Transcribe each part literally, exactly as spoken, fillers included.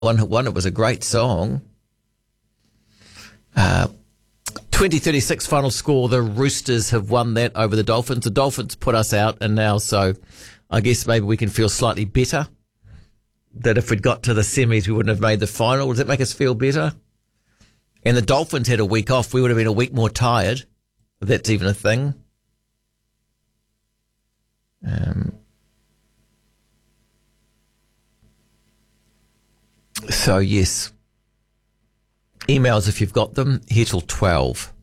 One Hit Wonder was a great song. Uh, twenty thirty-six final score. The Roosters have won that over the Dolphins. The Dolphins put us out, and now so I guess maybe we can feel slightly better that if we'd got to the semis, we wouldn't have made the final. Does that make us feel better? And the Dolphins had a week off. We would have been a week more tired, if that's even a thing. Um, so, yes. Emails, if you've got them, here till twelve.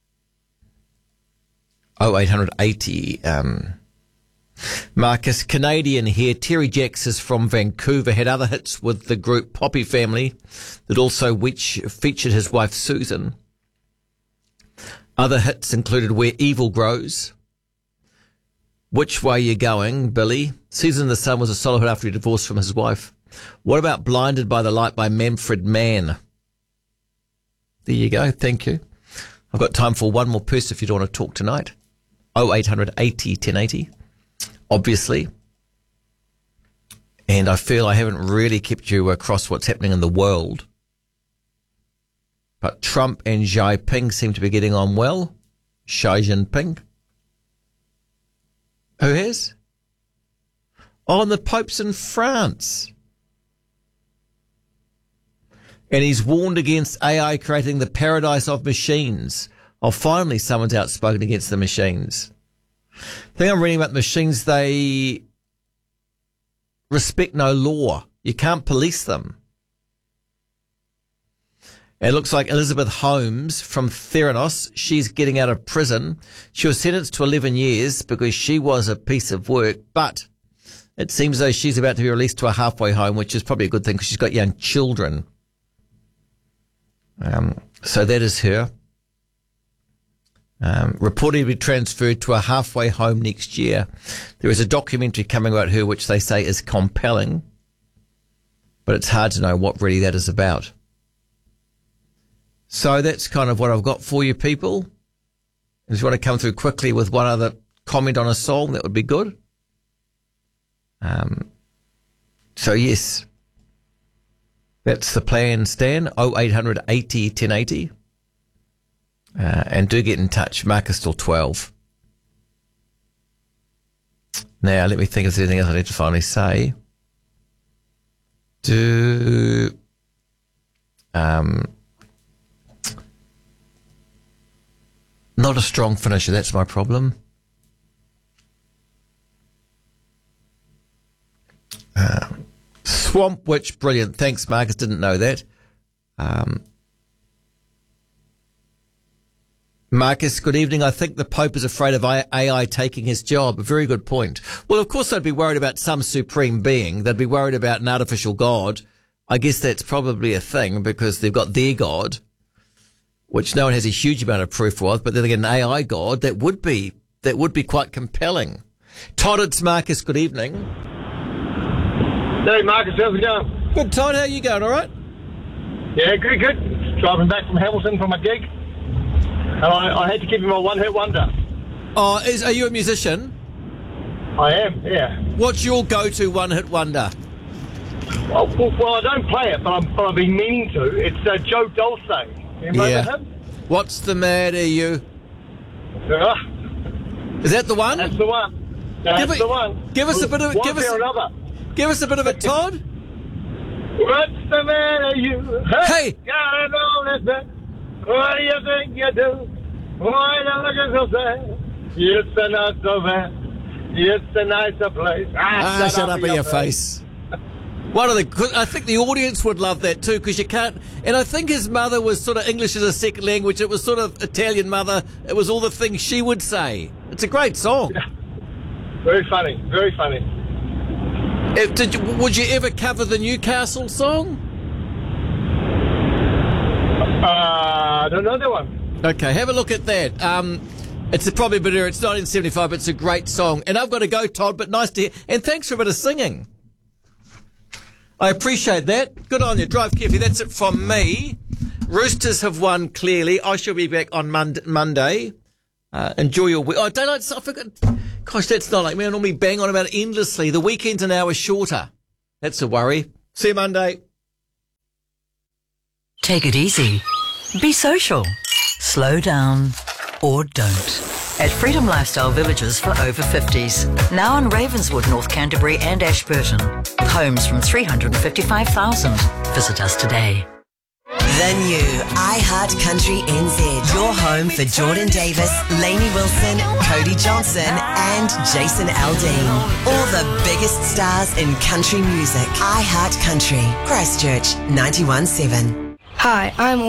oh eight hundred eighty. Um, Marcus, Canadian here. Terry Jacks is from Vancouver. Had other hits with the group Poppy Family that also which featured his wife Susan. Other hits included Where Evil Grows, Which Way You Going, Billy. Season in the Sun was a solo hit after he divorced from his wife. What about Blinded by the Light by Manfred Mann? There you go. Thank you. I've got time for one more person if you don't want to talk tonight. oh eight hundred eighty ten eighty. Obviously. And I feel I haven't really kept you across what's happening in the world. But Trump and Xi Jinping seem to be getting on well. Xi Jinping. Who has? Oh, and the Pope's in France. And he's warned against A I creating the paradise of machines. Oh, finally someone's outspoken against the machines. The thing I'm reading about the machines, they respect no law. You can't police them. It looks like Elizabeth Holmes from Theranos, she's getting out of prison. She was sentenced to eleven years because she was a piece of work, but it seems though she's about to be released to a halfway home, which is probably a good thing because she's got young children. Um, so that is her. Um, reportedly to be transferred to a halfway home next year. There is a documentary coming about her which they say is compelling, but it's hard to know what really that is about. So that's kind of what I've got for you people. If you want to come through quickly with one other comment on a song, that would be good. Um, so yes, that's the plan, Stan. oh eight hundred eighty ten eighty. Uh, and do get in touch. Marcus till twelve. Now, let me think if there's anything else I need to finally say. Do... Um... Not a strong finisher, that's my problem. Uh, Swamp Witch, brilliant. Thanks, Marcus, didn't know that. Um, Marcus, good evening. I think the Pope is afraid of A I taking his job. A very good point. Well, of course they'd be worried about some supreme being. They'd be worried about an artificial God. I guess that's probably a thing because they've got their God, which no one has a huge amount of proof of, but then they get an A I God, that would be that would be quite compelling. Todd, it's Marcus. Good evening. Hey, Marcus, how's it going? Good, Todd. How are you going? All right? Yeah, good, good. Driving back from Hamilton from a gig, and I, I had to give him a one-hit wonder. Oh, is, are you a musician? I am, yeah. What's your go-to one-hit wonder? Well, well, well I don't play it, but, I'm, but I've been meaning to. It's uh, Joe Dulce. You remember yeah. him? What's the matter, you? Uh, Is that the one? That's the one. That's give it, the one. Give us a bit of it. Give us another. Give us a bit of it, Todd. What's the matter, you? Hey! Gotta know that. What do you think you do? Why you looking so sad? It's a not so bad. It's a nicer place. Ah, ah shut up in your face. face. One of the, I think the audience would love that too, because you can't. And I think his mother was sort of English as a second language. It was sort of Italian mother. It was all the things she would say. It's a great song. Yeah. Very funny. Very funny. If, did you, would you ever cover the Newcastle song? Uh, I don't know that one. Okay, have a look at that. Um, it's a, probably a bit era. It's nineteen seventy-five, but it's a great song. And I've got to go, Todd, but nice to hear. And thanks for a bit of singing. I appreciate that. Good on you. Drive carefully. That's it from me. Roosters have won clearly. I shall be back on Monday. Monday. Uh, enjoy your week. Oh, daylight. I forgot. Gosh, that's not like me. I normally bang on about it endlessly. The weekend's an hour shorter. That's a worry. See you Monday. Take it easy. Be social. Slow down. Or don't. At Freedom Lifestyle Villages for over fifties. Now in Ravenswood, North Canterbury and Ashburton. With homes from three hundred fifty-five thousand. Visit us today. The new iHeart Country N Z. Your home for Jordan Davis, Lainey Wilson, Cody Johnson and Jason Aldean. All the biggest stars in country music. iHeart Country. Christchurch ninety-one point seven. Hi, I'm